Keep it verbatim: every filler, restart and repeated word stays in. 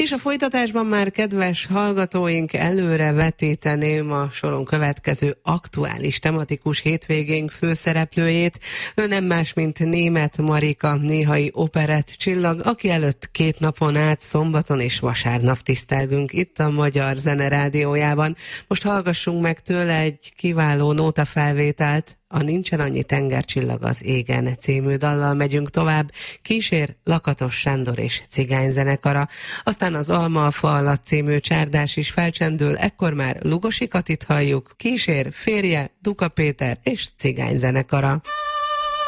És a folytatásban már, kedves hallgatóink, előre vetíteném a soron következő aktuális tematikus hétvégénk főszereplőjét. Ő nem más, mint Németh Marika, néhai operett csillag, aki előtt két napon át szombaton és vasárnap tisztelgünk itt a Magyar Zene Rádiójában. Most hallgassunk meg tőle egy kiváló nótafelvételt. A Nincsen annyi tengercsillag az égen című dallal megyünk tovább, kísér Lakatos Sándor és cigányzenekara. Aztán az Alma a fa alatt című csárdás is felcsendül, ekkor már Lugosi Katit halljuk, kísér férje, Duka Péter és cigányzenekara.